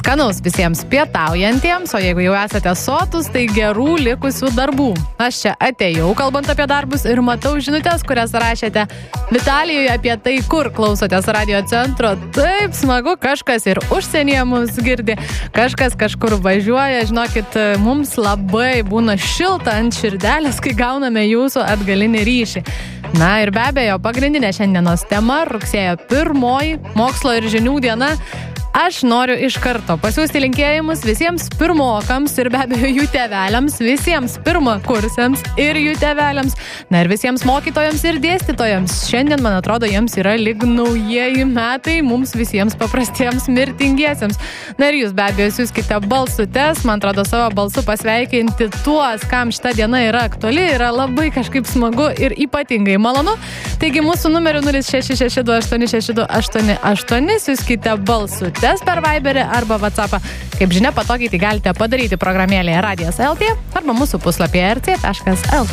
Skanaus visiems pietaujantiems, o jeigu jau esate sotus, tai gerų likusių darbų. Aš čia atėjau, kalbant apie darbus, ir matau žinutės, kurias rašėte Vitalijoje apie tai, kur klausotės Radio Centro. Taip smagu, kažkas ir užsienyje mus girdi, kažkas kažkur važiuoja. Žinokit, mums labai būna šilta ant širdelės, kai gauname jūsų atgalinį ryšį. Na ir be abejo, pagrindinė šiandienos tema - rugsėjo 1, mokslo ir žinių diena. Aš noriu iš karto pasiūsti linkėjimus visiems pirmokams ir be abejo jų tėveliams, visiems pirmakursiams ir jų tėveliams, na ir visiems mokytojams ir dėstytojams. Šiandien, man atrodo, jiems yra lyg naujieji metai mums visiems paprastiems mirtingiesiems. Na ir jūs be abejo siųskite balsutes, man atrodo, savo balsu pasveikinti tuos, kam šita diena yra aktuali, yra labai kažkaip smagu ir ypatingai malonu. Taigi mūsų numeriu 0662862888 siųskite balsutes per Viberį arba WhatsAppą. Kaip žinia, patogiai tai galite padaryti programėlėje Radijas LT arba mūsų puslapyje rc.lt.